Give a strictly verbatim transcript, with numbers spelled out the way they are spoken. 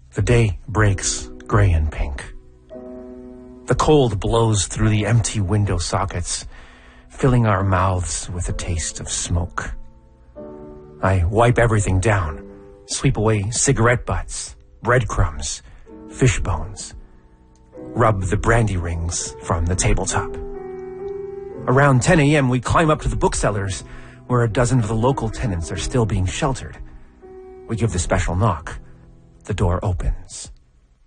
The day breaks gray and pink. The cold blows through the empty window sockets, filling our mouths with the taste of smoke. I wipe everything down, sweep away cigarette butts, breadcrumbs, fish bones, rub the brandy rings from the tabletop. Around ten a.m., we climb up to the booksellers, where a dozen of the local tenants are still being sheltered. We give the special knock. The door opens.